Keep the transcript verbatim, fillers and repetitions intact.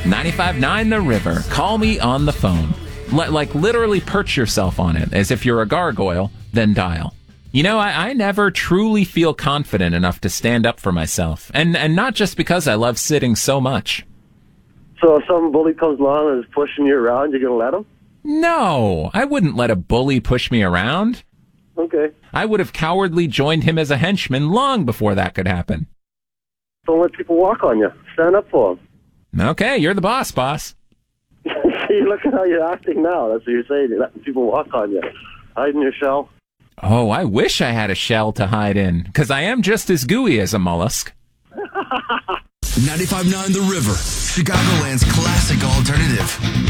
ninety-five point nine The River. Call me on the phone. L- like literally perch yourself on it as if you're a gargoyle, then dial. You know, I, I never truly feel confident enough to stand up for myself. And, and not just because I love sitting so much. So if some bully comes along and is pushing you around, you're going to let him? No, I wouldn't let a bully push me around. Okay. I would have cowardly joined him as a henchman long before that could happen. Don't let people walk on you. Stand up for them. Okay, you're the boss, boss. See, look at how you're acting now. That's what you're saying. You're letting people walk on you. Hide in your shell. Oh, I wish I had a shell to hide in, because I am just as gooey as a mollusk. ninety-five point nine The River, Chicagoland's classic alternative.